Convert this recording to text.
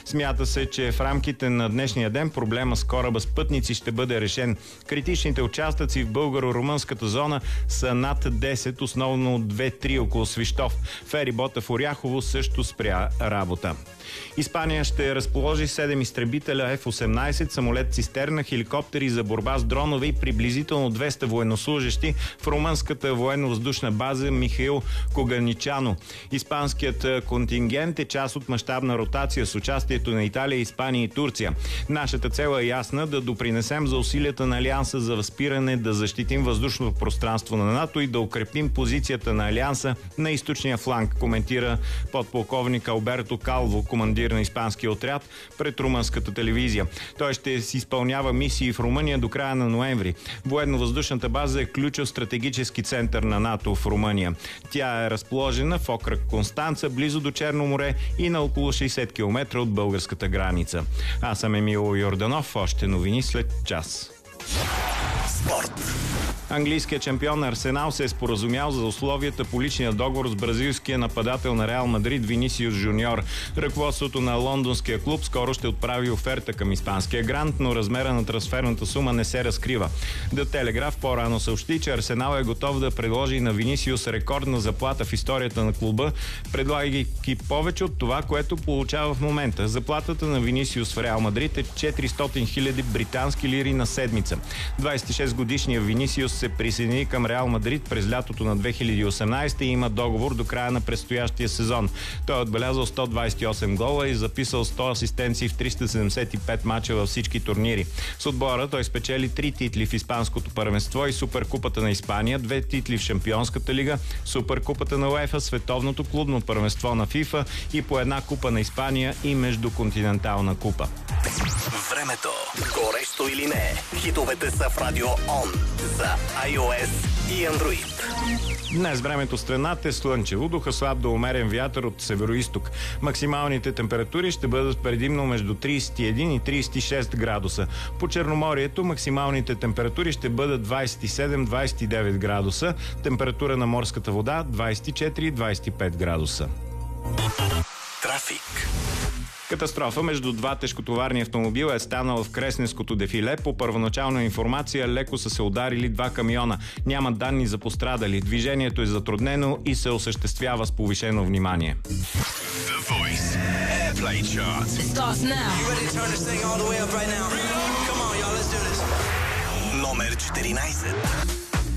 Смята се, че в рамките на днешния ден проблема с кораба с пътници ще бъде решен. Критичните участъци в българо-румънската зона са над 10, основно от 2-3 около Свищов. Ферибота в Оряхово също спря работа. Испания ще разположи 7 изтребителя F-18, самолет-цистерна, хеликоптери за борба с дронове и приблизително 200 военнослужащи в румънската военно-въздушна база Михаил Коганичано. Испанският контингент е част от мащабна ротация с участието на Италия, Испания и Турция. Нашата цел е ясна: да допринесем за усилията на Алианса за възпиране, да защитим въздушното пространство на НАТО и да укрепим позицията на Алианса на източния фланг, коментира подполковник Алберто Калво, командир на испанския отряд, пред румънската телевизия. Той ще си изпълнява мисии в Румъния до края на ноември. Военно-въздушната база е ключов стратегически център на НАТО в Румъния. Тя е разположена в окръг Констанца, близо до Черно море и на около 60 км от българската граница. Аз съм Емил Йорданов. Още новини след час. Спорт. Английският шампион Арсенал се е споразумял за условията по личния договор с бразилския нападател на Реал Мадрид Винисиус Жуниор. Ръководството на лондонския клуб скоро ще отправи оферта към испанския грант, но размера на трансферната сума не се разкрива. The Telegraph по-рано съобщи, че Арсенал е готов да предложи на Винисиус рекордна заплата в историята на клуба, предлагайки повече от това, което получава в момента. Заплатата на Винисиус в Реал Мадрид е 400 000 британски лири на седмица. 26-годишният Винисиус се присъедини към Реал Мадрид през лятото на 2018 и има договор до края на предстоящия сезон. Той е отбелязал 128 гола и записал 100 асистенции в 375 мача във всички турнири. С отбора той спечели 3 титли в Испанското първенство и Суперкупата на Испания, 2 титли в Шампионската лига, Суперкупата на УЕФА, Световното клубно първенство на ФИФА и по една Купа на Испания и Междуконтинентална купа. Времето. Горещо или не? Хитовете са в Радио Он за iOS и Android. Днес времето в страната е слънчево, духа слаб до умерен вятър от североизток. Максималните температури ще бъдат предимно между 31 и 36 градуса. По Черноморието максималните температури ще бъдат 27-29 градуса. Температура на морската вода 24-25 градуса. Трафик. Катастрофа между два тежкотоварни автомобила е станала в Кресненското дефиле. По първоначална информация леко са се ударили два камиона. Няма данни за пострадали. Движението е затруднено и се осъществява с повишено внимание. The Voice Airplay Chart. It starts now. You ready to turn this thing all the way up right now? Come on, y'all, let's do this. Номер 14.